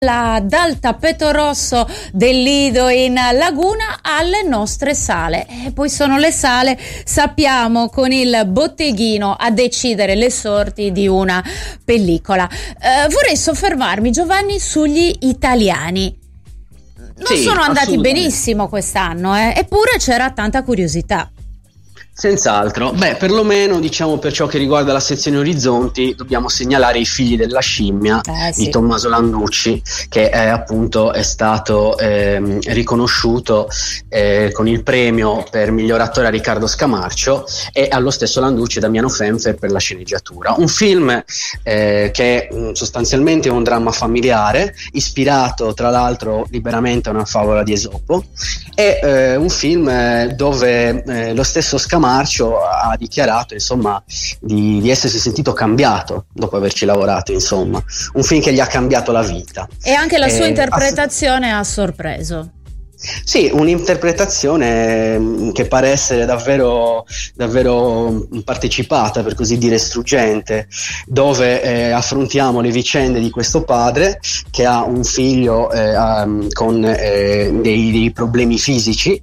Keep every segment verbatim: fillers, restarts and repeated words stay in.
La, dal tappeto rosso del Lido in Laguna alle nostre sale. E poi sono le sale, sappiamo, con il botteghino a decidere le sorti di una pellicola. Eh, vorrei soffermarmi, Giovanni, sugli italiani. Non sì, sono andati benissimo quest'anno, eh? Eppure c'era tanta curiosità. Senz'altro. Beh, perlomeno, diciamo, per ciò che riguarda la sezione Orizzonti, dobbiamo segnalare I figli della scimmia eh, sì. di Tommaso Landucci, che è, appunto è stato eh, riconosciuto eh, con il premio per miglior attore a Riccardo Scamarcio, e allo stesso Landucci Damiano Fenfer per la sceneggiatura. Un film eh, che mh, sostanzialmente è un dramma familiare, ispirato tra l'altro liberamente a una favola di Esopo, è eh, un film eh, dove eh, lo stesso Scamarcio ha dichiarato, insomma, di, di essersi sentito cambiato dopo averci lavorato, insomma, un film che gli ha cambiato la vita. E anche la sua eh, interpretazione ha, ha sorpreso. Sì, un'interpretazione che pare essere davvero, davvero partecipata, per così dire struggente, dove eh, affrontiamo le vicende di questo padre che ha un figlio eh, um, con eh, dei, dei problemi fisici,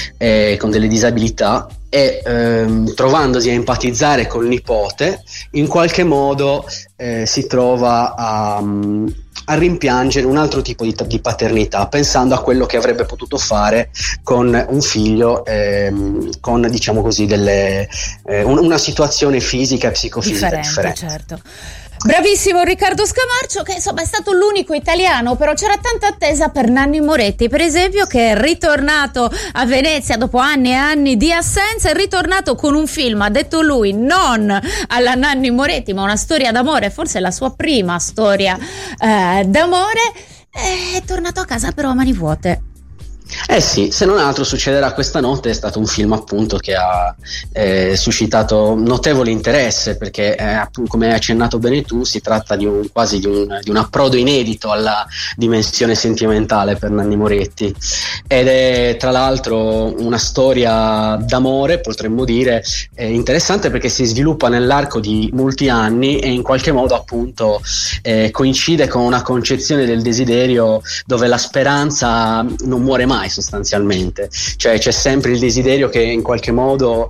eh, con delle disabilità, e ehm, trovandosi a empatizzare col nipote, in qualche modo eh, si trova a... Um, a rimpiangere un altro tipo di, di paternità, pensando a quello che avrebbe potuto fare con un figlio ehm, con, diciamo così, delle, eh, un, una situazione fisica e psicofisica differente, differente. Certo. Bravissimo Riccardo Scamarcio, che insomma è stato l'unico italiano, però c'era tanta attesa per Nanni Moretti, per esempio, che è ritornato a Venezia dopo anni e anni di assenza, è ritornato con un film, ha detto lui, non alla Nanni Moretti, ma una storia d'amore, forse la sua prima storia eh, d'amore, è tornato a casa però a mani vuote. Eh sì, se non altro succederà questa notte. È stato un film, appunto, che ha eh, suscitato notevole interesse, perché eh, come hai accennato bene tu, si tratta di un, quasi di un, di un approdo inedito alla dimensione sentimentale per Nanni Moretti, ed è tra l'altro una storia d'amore, potremmo dire, eh, interessante, perché si sviluppa nell'arco di molti anni e in qualche modo, appunto, eh, coincide con una concezione del desiderio dove la speranza non muore mai, sostanzialmente, cioè c'è sempre il desiderio che in qualche modo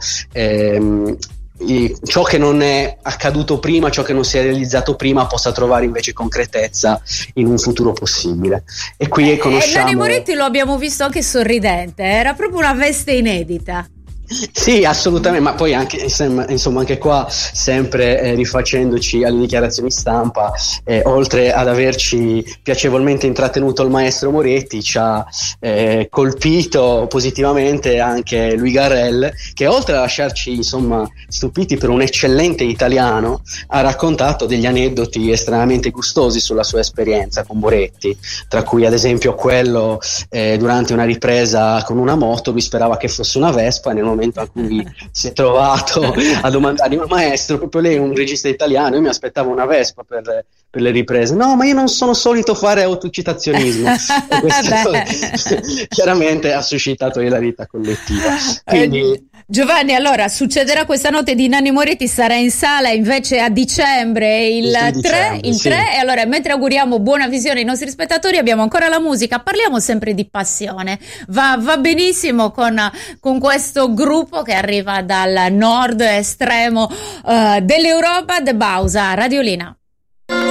ehm, ciò che non è accaduto prima, ciò che non si è realizzato prima, possa trovare invece concretezza in un futuro possibile. E qui eh, conosciamo... Nanni Moretti lo abbiamo visto anche sorridente, era proprio una veste inedita. Sì, assolutamente, ma poi anche, insomma, anche qua, sempre eh, rifacendoci alle dichiarazioni stampa, eh, oltre ad averci piacevolmente intrattenuto il maestro Moretti, ci ha eh, colpito positivamente anche Louis Garrel, che oltre a lasciarci, insomma, stupiti per un eccellente italiano, ha raccontato degli aneddoti estremamente gustosi sulla sua esperienza con Moretti, tra cui ad esempio quello eh, durante una ripresa con una moto, lui sperava che fosse una Vespa, e nel momento a cui si è trovato a domandare: ma maestro, proprio lei è un regista italiano, io mi aspettavo una Vespa per, per le riprese. No, ma io non sono solito fare autocitazionismo. E questo chiaramente ha suscitato ilarità collettiva. Quindi Giovanni, allora succederà questa notte di Nanni Moretti, sarà in sala invece a dicembre il, il tre, il sì. tre, e allora mentre auguriamo buona visione ai nostri spettatori abbiamo ancora la musica, parliamo sempre di passione, va, va benissimo con, con questo gruppo che arriva dal nord estremo uh, dell'Europa, The Bausa, Radiolina.